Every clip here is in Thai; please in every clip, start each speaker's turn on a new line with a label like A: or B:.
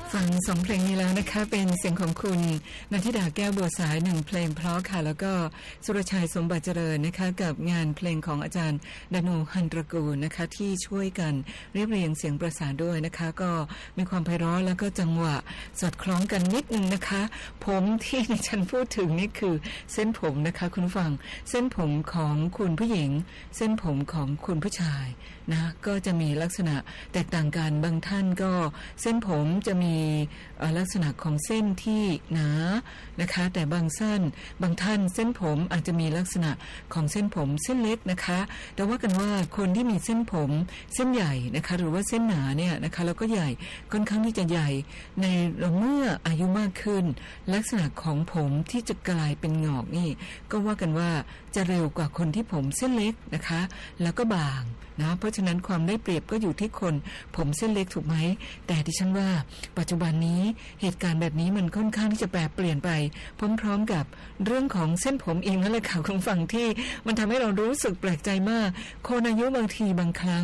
A: ฟังสองเพลงนี้แล้วนะคะเป็นเสียงของคุณนันทิดาแก้วบัวสายหนึ่งเพลงเพราะค่ะแล้วก็สุรชัยสมบัติเจริญนะคะกับงานเพลงของอาจารย์ดานูหันตระกูลนะคะที่ช่วยกันเรียบเรียงเสียงประสานด้วยนะคะก็มีความไพเราะแล้วก็จังหวะสอดคล้องกันนิดนึงนะคะผมที่ดิฉันพูดถึงนี่คือเส้นผมนะคะคุณฟังเส้นผมของคุณผู้หญิงเส้นผมของคุณผู้ชายนะก็จะมีลักษณะแตกต่างกันบางท่านก็เส้นผมจะมีลักษณะของเส้นที่หนานะคะแต่บางท่านเส้นผมอาจจะมีลักษณะของเส้นผมเส้นเล็กนะคะแต่ว่ากันว่าคนที่มีเส้นผมเส้นใหญ่นะคะหรือว่าเส้นหนาเนี่ยนะคะแล้วก็ใหญ่ค่อนข้างที่จะใหญ่ในเมื่ออายุมากขึ้นลักษณะของผมที่จะกลายเป็นงอกนี่ก็ว่ากันว่าจะเร็วกว่าคนที่ผมเส้นเล็กนะคะแล้วก็บางนะเพราะฉะนั้นความได้เปรียบก็อยู่ที่คนผมเส้นเล็กถูกไหมแต่ดิฉันว่าปัจจุบันนี้เหตุการณ์แบบนี้มันค่อนข้างที่จะแปรเปลี่ยนไปพร้อมๆกับเรื่องของเส้นผมเองนั่นแหละค่ะคุณฟังที่มันทำให้เรารู้สึกแปลกใจมากคนอายุบางทีบางครั้ง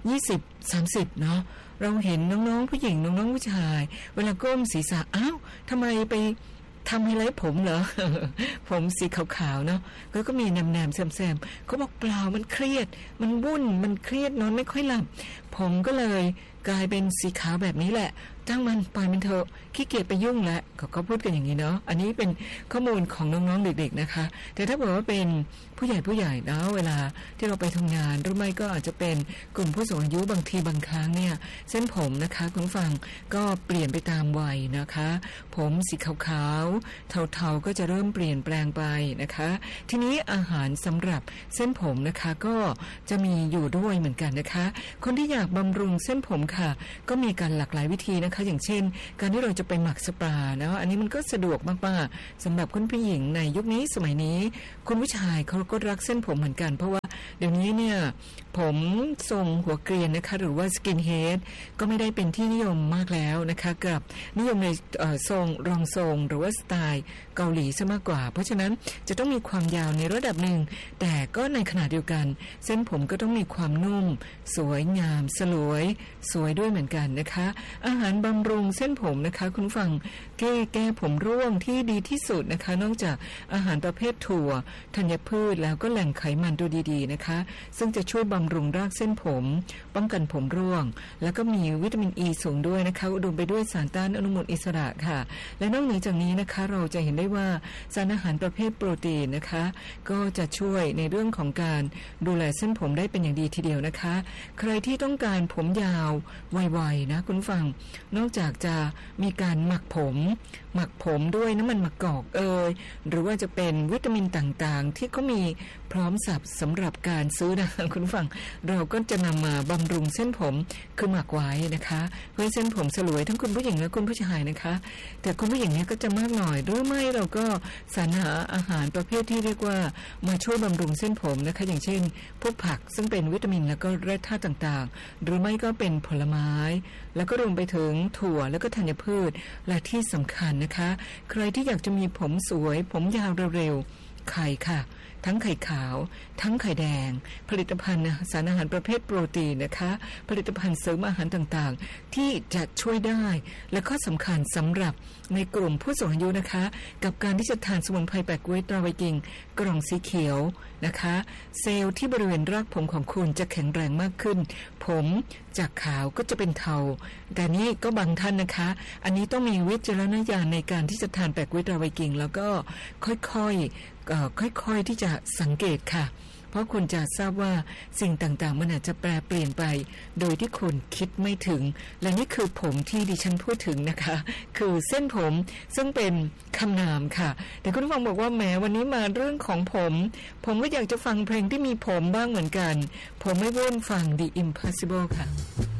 A: 20-30เนาะเราเห็นน้องๆผู้หญิงน้องๆผู้ชายเวลาก้มศีรษะอ้าวทำไมไปทำไฮไลท์ผมเหรอ ผมสีขาวๆเนาะก็มีแหนมๆแซมๆเขาบอกเปล่ามันเครียดมันวุ่นมันเครียดนอนไม่ค่อยหลับผมก็เลยกลายเป็นสีขาวแบบนี้แหละจ้างมันปล่อยมันเถอะขี้เกียจไปยุ่งแล้วเขาพูดกันอย่างนี้เนาะอันนี้เป็นข้อมูลของน้องๆเด็กๆนะคะแต่ถ้าบอกว่าเป็นผู้ใหญ่เนาะเวลาที่เราไปทำงานหรือไม่ก็อาจจะเป็นกลุ่มผู้สูงอายุบางทีบางครั้งเนี่ยเส้นผมนะคะคุณฟังก็เปลี่ยนไปตามวัยนะคะผมสีขาวๆเทาๆก็จะเริ่มเปลี่ยนแปลงไปนะคะทีนี้อาหารสำหรับเส้นผมนะคะก็จะมีอยู่ด้วยเหมือนกันนะคะคนที่อยากบำรุงเส้นผมค่ะก็มีการหลากหลายวิธีนะคะอย่างเช่นการที่เราจะไปหมักสปาเนาะอันนี้มันก็สะดวกมากๆสำหรับคุณผู้หญิงในยุคนี้สมัยนี้คุณผู้ชายเขาก็รักเส้นผมเหมือนกันเพราะว่าเดี๋ยวนี้เนี่ยผมทรงหัวเกรียนนะคะหรือว่าสกินเฮดก็ไม่ได้เป็นที่นิยมมากแล้วนะคะกับนิยมในทรงรองทรงหรือว่าสไตล์เกาหลีซะมากกว่าเพราะฉะนั้นจะต้องมีความยาวในระดับหนึ่งแต่ก็ในขณะเดียวกันเส้นผมก็ต้องมีความนุ่มสวยงามสวยด้วยเหมือนกันนะคะอาหารบำรุงเส้นผมนะคะคุณฟังแก้ผมร่วงที่ดีที่สุดนะคะนอกจากอาหารประเภทถั่วธัญพืชแล้วก็แหล่งไขมันตัวดีๆนะคะซึ่งจะช่วยบำรุงรากเส้นผมป้องกันผมร่วงแล้วก็มีวิตามินอ e ีสูงด้วยนะคะอุดมไปด้วยสารต้านอนุมูลอิสระค่ะและนอกเหนือจากนี้นะคะเราจะเห็นได้ว่าสารอาหารประเภทโปรตีนนะคะก็จะช่วยในเรื่องของการดูแลเส้นผมได้เป็นอย่างดีทีเดียวนะคะใครที่ต้องการผมยาวไวๆนะคุณฟังนอกจากจะมีการหมักผมด้วยน้ำมันมะกอกหรือว่าจะเป็นวิตามินต่างๆที่ก็มีพร้อมสับสำหรับการซื้อนะคุณฟังเราก็จะนำมาบำรุงเส้นผมคือหมักไว้นะคะเพื่อเส้นผมสลวยทั้งคุณผู้หญิงและคุณผู้ชายนะคะแต่คุณผู้หญิงเนี่ยก็จะมากหน่อยหรือไม่เราก็สรรหาอาหารประเภทที่เรียกว่ามาช่วยบำรุงเส้นผมนะคะอย่างเช่นพวกผักซึ่งเป็นวิตามินแล้วก็แร่ธาตุต่างๆหรือไม่ก็เป็นผลไม้แล้วก็รวมไปถึงถั่วแล้วก็ธัญพืชและที่สำคัญนะคะใครที่อยากจะมีผมสวยผมยาวเร็วๆไข่ค่ะทั้งไข่ขาวทั้งไข่แดงผลิตภัณฑ์สารอาหารประเภทโปรตีนนะคะผลิตภัณฑ์เสริมอาหารต่างๆที่จะช่วยได้และข้อสำคัญสำหรับในกลุ่มผู้สูงอายุนะคะกับการที่จะทานสมุนไพรแปลกกล้วยตราไวกิงกล่องสีเขียวนะคะเซลล์ที่บริเวณรากผมของคุณจะแข็งแรงมากขึ้นผมจากขาวก็จะเป็นเทาแต่นี่ก็บางท่านนะคะอันนี้ต้องมีวิจารณญาณในการที่จะทานแปลกกล้วยตราไวกิงแล้วก็ค่อยๆที่จะสังเกตค่ะเพราะคุณจะทราบว่าสิ่งต่างๆมันอาจจะแปรเปลี่ยนไปโดยที่คุณคิดไม่ถึงและนี่คือผมที่ดิฉันพูดถึงนะคะคือเส้นผมซึ่งเป็นคำนามค่ะแต่คุณผู้ฟังบอกว่าแหมวันนี้มาเรื่องของผมก็อยากจะฟังเพลงที่มีผมบ้างเหมือนกันผมไม่วุ่นฟัง The Impossible ค่ะ